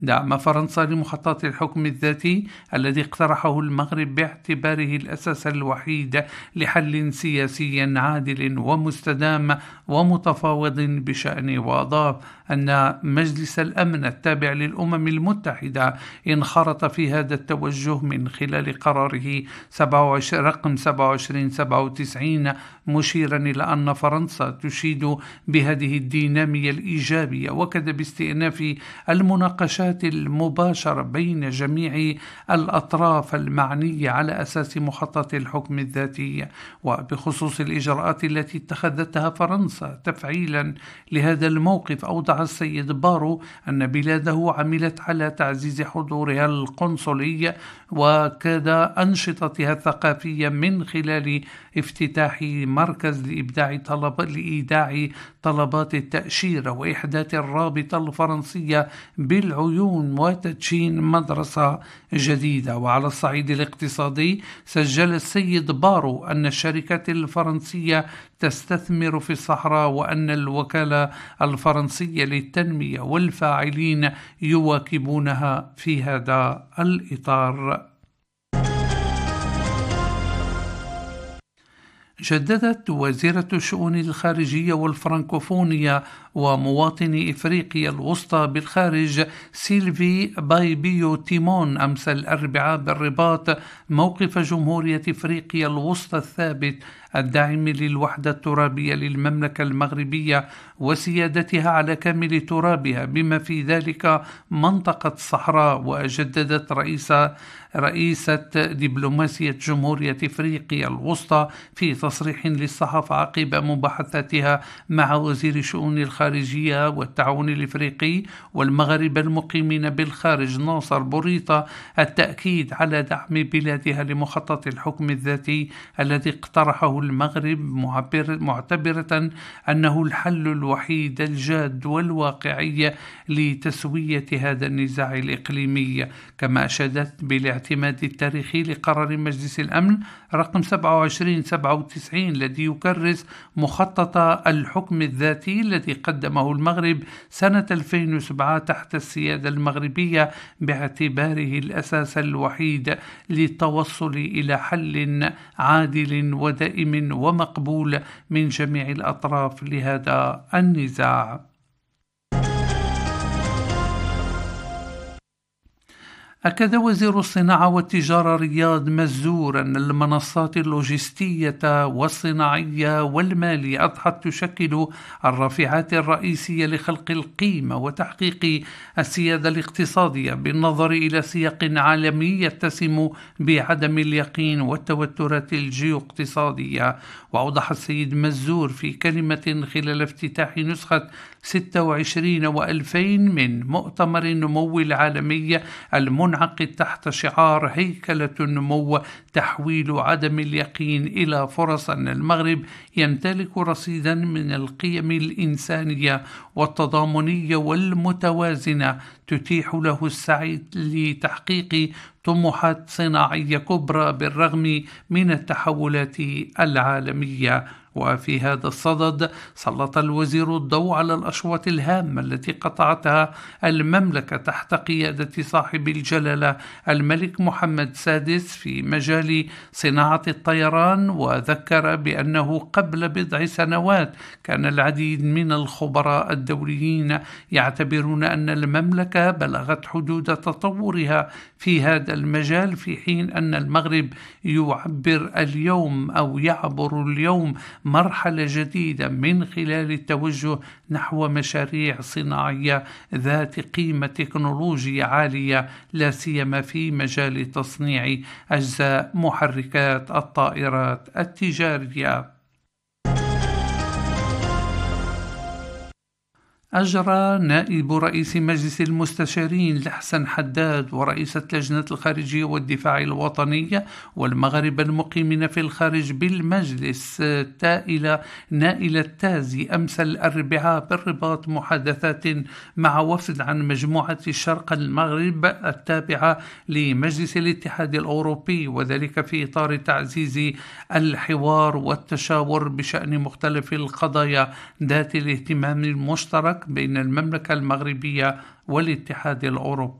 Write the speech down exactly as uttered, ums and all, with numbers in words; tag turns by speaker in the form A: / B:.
A: دعم فرنسا لمخطط الحكم الذاتي الذي اقترحه المغرب باعتباره الأساس الوحيد لحل سياسي عادل ومستدام ومتفاوض بشأنه، وأضاف أن مجلس الأمن التابع للأمم المتحدة انخرط في هذا التوجه من خلال قراره رقم سبعة وعشرين سبعة وتسعين، مشيرا إلى أن فرنسا تشيد بهذه الدينامية الإيجابية وكذا باستئناف المناقشات المباشرة بين جميع الأطراف المعنية على أساس مخطط الحكم الذاتي. وبخصوص الإجراءات التي اتخذتها فرنسا تفعيلا لهذا الموقف، أوضح السيد بارو أن بلاده عملت على تعزيز حضورها القنصلي وكذا أنشطتها الثقافية من خلال افتتاح مركز لإبداع طلب لإيداع طلبات التأشيرة وإحداث الرابطة الفرنسية بالعيون وتدشين مدرسة جديدة. وعلى الصعيد الاقتصادي، سجل السيد بارو أن الشركات الفرنسية تستثمر في الصحراء وأن الوكالة الفرنسية للتنمية والفاعلين يواكبونها في هذا الإطار. جددت وزيرة الشؤون الخارجية والفرنكوفونية ومواطني إفريقيا الوسطى بالخارج سيلفي بايبيو تيمون أمس الأربعاء بالرباط موقف جمهورية إفريقيا الوسطى الثابت الداعم للوحدة الترابية للمملكة المغربية وسيادتها على كامل ترابها بما في ذلك منطقة الصحراء. وجددت رئيسة رئيسة دبلوماسية جمهورية إفريقيا الوسطى في تصريح للصحافة عقب مباحثاتها مع وزير الشؤون الخارجية والتعاون الإفريقي والمغاربة المقيمين بالخارج ناصر بوريطة التأكيد على دعم بلادها لمخطط الحكم الذاتي الذي اقترحه المغرب، معتبرة أنه الحل الوحيد الجاد والواقعي لتسوية هذا النزاع الإقليمي. كما أشادت بالاعتماد التاريخي لقرار مجلس الأمن رقم سبعة وعشرين سبعة وتسعين الذي يكرس مخطط الحكم الذاتي الذي قدمه المغرب سنة ألفين وسبعة تحت السيادة المغربية باعتباره الأساس الوحيد للتوصل إلى حل عادل ودائم ومقبول من جميع الأطراف لهذا النزاع. أكد وزير الصناعة والتجارة رياض مزور أن المنصات اللوجستية والصناعية والمالية أضحت تشكل الرافعات الرئيسية لخلق القيمة وتحقيق السيادة الاقتصادية بالنظر إلى سياق عالمي يتسم بعدم اليقين والتوترات الجيو-اقتصادية. وأوضح السيد مزور في كلمة خلال افتتاح نسخة ستة وعشرين وألفين من مؤتمر النمو العالمي المنعقد تحت شعار هيكلة النمو تحويل عدم اليقين إلى فرص، أن المغرب يمتلك رصيدا من القيم الإنسانية والتضامنية والمتوازنة تتيح له السعي لتحقيق طموحات صناعية كبرى بالرغم من التحولات العالمية. وفي هذا الصدد سلط الوزير الضوء على الأشواط الهامة التي قطعتها المملكة تحت قيادة صاحب الجلالة الملك محمد السادس في مجال صناعة الطيران، وذكر بأنه قبل بضع سنوات كان العديد من الخبراء الدوليين يعتبرون أن المملكة بلغت حدود تطورها في هذا المجال، في حين أن المغرب يعبر اليوم أو يعبر اليوم مرحلة جديدة من خلال التوجه نحو مشاريع صناعية ذات قيمة تكنولوجية عالية، لا سيما في مجال تصنيع أجزاء محركات الطائرات التجارية. أجرى نائب رئيس مجلس المستشارين لحسن حداد ورئيسة لجنة الخارجية والدفاع الوطنية والمغاربة المقيمين في الخارج بالمجلس تائلة نائلة التازي أمس الأربعاء بالرباط محادثات مع وفد عن مجموعة الشرق المغرب التابعة لمجلس الاتحاد الأوروبي، وذلك في إطار تعزيز الحوار والتشاور بشأن مختلف القضايا ذات الاهتمام المشترك مشترك بين المملكة المغربية والاتحاد الأوروبي.